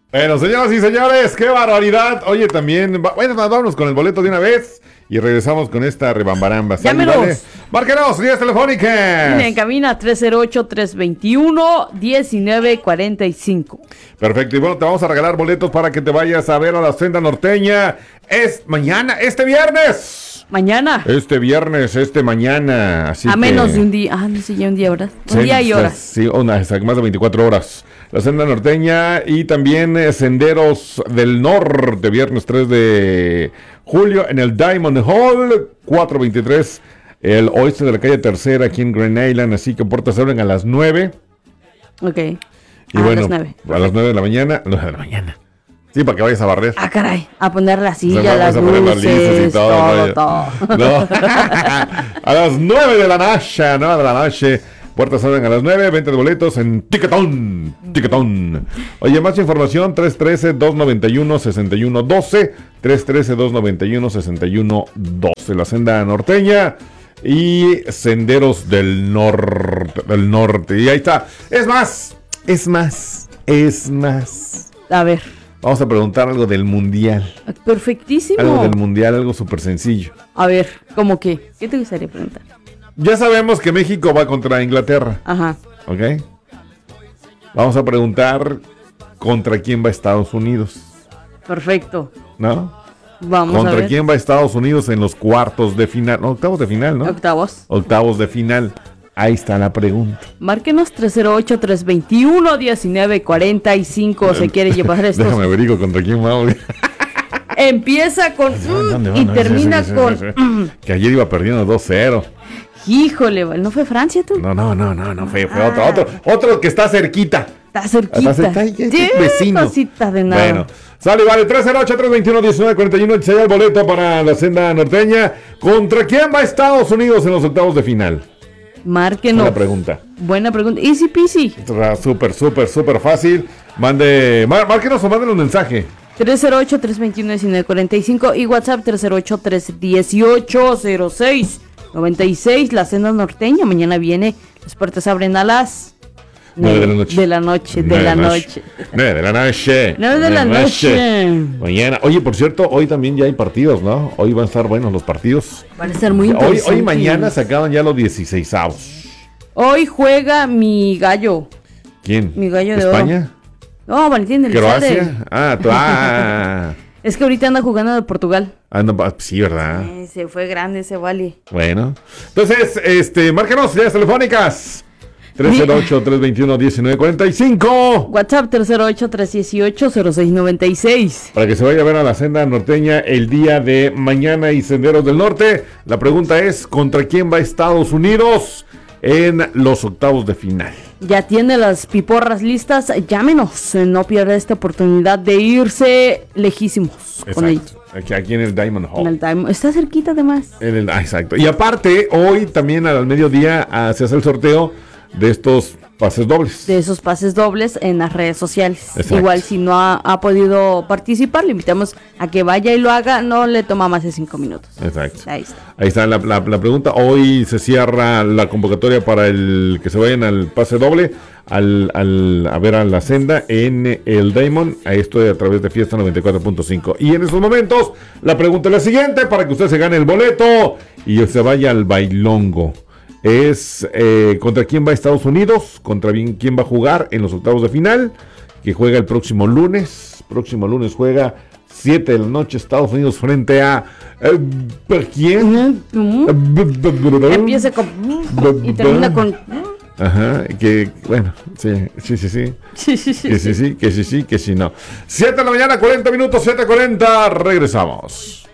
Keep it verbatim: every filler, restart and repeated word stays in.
Bueno, señoras y señores, qué barbaridad. Oye, también, va- bueno, vámonos con el boleto de una vez y regresamos con esta rebambaramba. ¿Sale? Llámenos. Vale. Márquenos, líneas telefónicas. En cabina tres cero ocho, tres dos uno, uno nueve cuatro cinco. Perfecto, y bueno, te vamos a regalar boletos para que te vayas a ver a la Senda Norteña. Es mañana, este viernes. Mañana. Este viernes, este mañana. Así a que- menos de un día. Ah, no sé, ya un día, ¿verdad? Un Sí, día y sí, horas. Sí, una, exacto, más de veinticuatro horas. La Senda Norteña y también eh, Senderos del Norte, viernes tres de julio en el Diamond Hall, cuatrocientos veintitrés, el oeste de la calle Tercera, aquí en Grand Island. Así que puertas se abren a las nueve. Ok. Y Ah, bueno, a las nueve. a las nueve de la mañana. nueve de la mañana. Sí, para que vayas a barrer. Ah, caray. A poner la O sea, silla, vamos las a poner las luces, listas y todo, todo, ¿no? todo. No. A las nueve de la noche, nueve de la noche. Puertas abren a las nueve, venta de boletos en Tiquetón, Tiquetón. Oye, más información, tres uno tres, dos nueve uno, seis uno uno dos, tres uno tres, dos nueve uno, seis uno dos. La Senda Norteña y Senderos del Norte, del Norte. Y ahí está. Es más, es más, es más. A ver. Vamos a preguntar algo del Mundial. Perfectísimo. Algo del Mundial, algo súper sencillo. A ver, ¿cómo qué? ¿Qué te gustaría preguntar? Ya sabemos que México va contra Inglaterra, Ajá. ¿ok? Vamos a preguntar contra quién va Estados Unidos, Perfecto. ¿no? Vamos a ¿Contra ver. quién va Estados Unidos en los cuartos de final? No, octavos de final, ¿no? Octavos. Octavos de final. Ahí está la pregunta. Márquenos tres cero ocho, tres dos uno, uno nueve cuatro cinco. Se quiere llevar estos. Déjame averiguo contra quién va. güey. Empieza con mm, ¿Dónde va? y No, termina sí, sí, sí, con sí, sí. mm. Que ayer iba perdiendo dos cero. Híjole, ¿no fue Francia tú? No, no, no, no, no fue, fue Ah. otro, otro, otro que está cerquita. Está cerquita. Está cerca, ay, ay, Sí, vecino. cosita de nada. Bueno, sale, vale, tres cero ocho, tres dos uno, uno nueve cuatro uno, se da el boleto para la Senda Norteña. ¿Contra quién va Estados Unidos en los octavos de final? Márquenos. Buena pregunta. Buena pregunta. Easy peasy. Está Súper, súper, súper fácil. Mande, mar- márquenos o mándenos un mensaje. tres cero ocho, tres dos uno, uno nueve cuatro cinco y WhatsApp tres cero ocho, tres uno ocho, cero seis nueve seis. La Senda Norteña. Mañana viene. Las puertas abren a las Nueve de la noche. De la noche, de Nueve la noche. Nueve de la noche. Nueve de la noche. Mañana. Oye, por cierto, hoy también ya hay partidos, ¿no? Hoy van a estar buenos los partidos. Van a estar muy Hoy, interesantes. hoy y mañana se acaban ya los dieciseisavos. Hoy juega mi gallo. ¿Quién? Mi gallo de oro. ¿España? No, Valentín Elizalde. ¿Croacia? Ah, tú, ah. Es que ahorita anda jugando de Portugal. Ah, no, ah, sí, ¿verdad? Eh, se fue grande ese vale. Bueno. Entonces, este, márcanos líneas telefónicas. tres cero ocho, tres dos uno, uno nueve cuatro cinco. WhatsApp tres cero ocho, tres uno ocho, cero seis nueve seis. Para que se vaya a ver a la Senda Norteña el día de mañana y Senderos del Norte. La pregunta es, ¿contra quién va Estados Unidos en los octavos de final? Ya tiene las piporras listas. Llámenos. eh, No pierda esta oportunidad de irse lejísimos con ellos. Exacto. Aquí, aquí en el Diamond Hall. En el time. Está cerquita además. En el- ah, exacto. Y aparte, hoy también al mediodía ah, se hace el sorteo de estos pases dobles. De esos pases dobles en las redes sociales. Exacto. Igual si no ha, ha podido participar, le invitamos a que vaya y lo haga. No le toma más de cinco minutos. Exacto. Ahí está. Ahí está la, la- la pregunta. Hoy se cierra la convocatoria para el que se vayan al pase doble, al, al- a ver a la Senda en el Diamond. A esto a través de Fiesta noventa y cuatro punto cinco. Y en estos momentos, la pregunta es la siguiente para que usted se gane el boleto y se vaya al bailongo. Es eh, contra quién va Estados Unidos, contra bien- quién va a jugar en los octavos de final, que juega el próximo lunes. Próximo lunes juega siete de la noche Estados Unidos frente a eh, ¿quién? Empieza con y termina con Ajá, que bueno, sí, sí, sí, sí. sí, sí, sí, Que sí, sí, que sí, sí, que sí, no. siete de la mañana, cuarenta minutos, siete cuarenta, regresamos.